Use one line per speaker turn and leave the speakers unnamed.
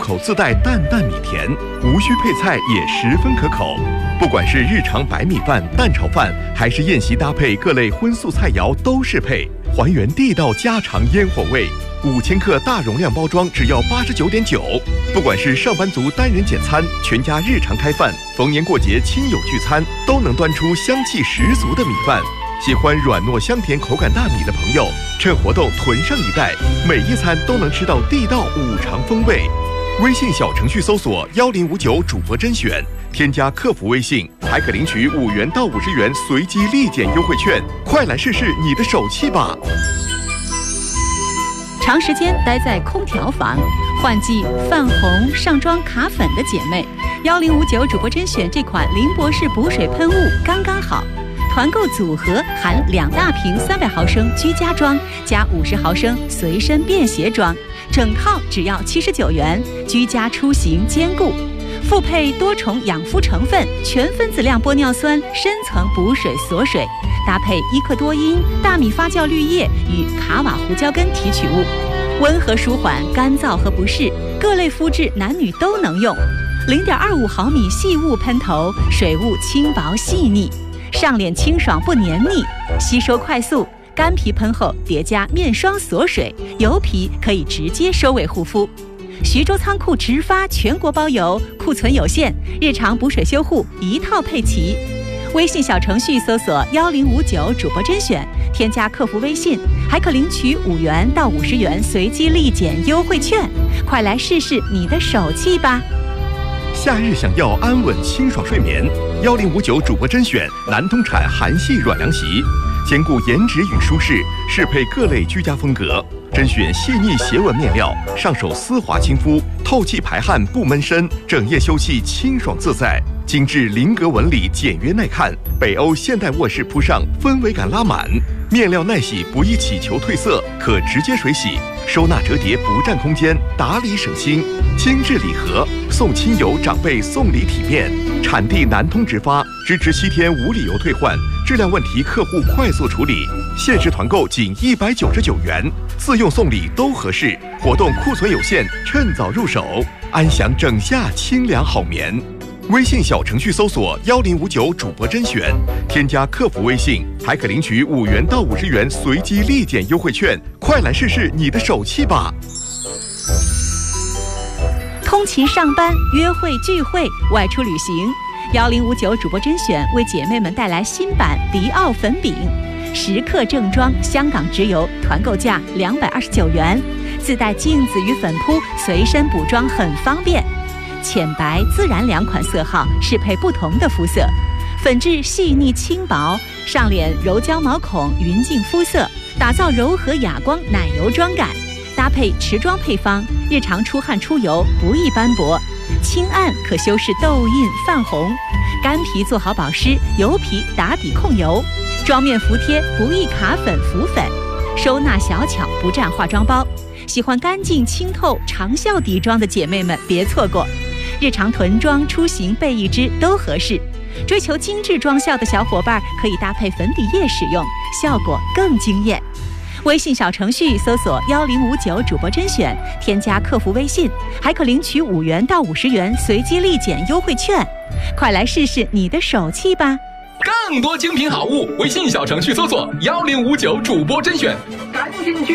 口自带淡淡米甜，无需配菜也十分可口。不管是日常白米饭、蛋炒饭，还是宴席搭配各类荤素菜肴都适配，还原地道家常烟火味。5000克大容量包装只要89.9。不管是上班族单人简餐、全家日常开饭、逢年过节亲友聚餐，都能端出香气十足的米饭。喜欢软糯香甜口感大米的朋友，趁活动囤上一袋，每一餐都能吃到地道五常风味。微信小程序搜索1059主播甄选，添加客服微信，还可领取5元到50元随机立减优惠券，快来试试你的手气吧！
长时间待在空调房，换季泛红、上妆卡粉的姐妹，1059主播甄选这款林博士补水喷雾刚刚好。团购组合含2大瓶300毫升居家装加50毫升随身便携装，整套只要79元，居家出行兼顾。复配多重养肤成分，全分子量玻尿酸深层补水锁水，搭配伊克多因、大米发酵绿叶与卡瓦胡椒根提取物，温和舒缓干燥和不适，各类肤质男女都能用。0.25毫米细雾喷头，水雾轻薄细腻，上脸清爽不黏腻，吸收快速，干皮喷后叠加面霜锁水，油皮可以直接收尾护肤。徐州仓库直发，全国包邮，库存有限，日常补水修护一套配齐。微信小程序搜索1059主播甄选，添加客服微信，还可领取5元到50元随机立减优惠券，快来试试你的手气吧！
夏日想要安稳清爽睡眠，1059主播甄选南通产韩系软凉席，兼顾颜值与舒适，适配各类居家风格。甄选细腻斜纹面料，上手丝滑亲肤，透气排汗不闷身，整夜休憩清爽自在。精致菱格纹理简约耐看，北欧现代卧室铺上氛围感拉满，面料耐洗不易起球褪色，可直接水洗，收纳折叠不占空间，打理省心。精致礼盒，送亲友长辈送礼体面。产地南通直发，支持7天无理由退换，质量问题客户快速处理。限时团购仅199元，自用送礼都合适。活动库存有限，趁早入手，安享整夏清凉好眠。微信小程序搜索1059主播甄选，添加客服微信，还可领取5元到50元随机立减优惠券，快来试试你的手气吧！
通勤上班、约会聚会、外出旅行，1059主播甄选为姐妹们带来新版迪奥粉饼，10克正装，香港直邮，团购价229元，自带镜子与粉扑，随身补妆很方便。浅白、自然2款色号，适配不同的肤色。粉质细腻轻薄，上脸柔焦毛孔，匀净肤色，打造柔和哑光奶油妆感。搭配持妆配方，日常出汗出油不易斑驳，轻按可修饰痘印泛红，干皮做好保湿，油皮打底控油，妆面服帖不易卡粉浮粉，收纳小巧不占化妆包。喜欢干净清透长效底妆的姐妹们别错过，日常囤妆出行备一支都合适。追求精致妆效的小伙伴可以搭配粉底液使用，效果更惊艳。微信小程序搜索1059主播甄选，添加客服微信，还可领取5元到50元随机立减优惠券，快来试试你的手气吧！
更多精品好物，微信小程序搜索1059主播甄选，赶紧去。